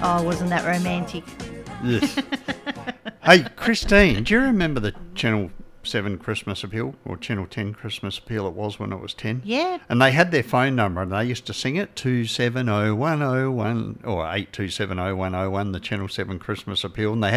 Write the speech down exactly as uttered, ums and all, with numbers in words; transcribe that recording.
Oh, wasn't that romantic? Yes. Hey, Christine, do you remember the Channel seven Christmas Appeal, or Channel ten Christmas Appeal it was when it was ten? Yeah. And they had their phone number and they used to sing it, two seven oh one oh one or eight two seven oh one oh one, the Channel seven Christmas Appeal, and they